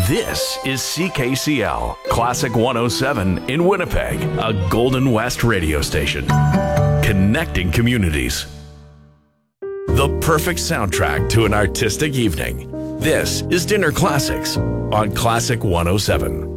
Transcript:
This is CKCL, Classic 107 in Winnipeg, a Golden West radio station. Connecting communities. The perfect soundtrack to an artistic evening. This is Dinner Classics on Classic 107.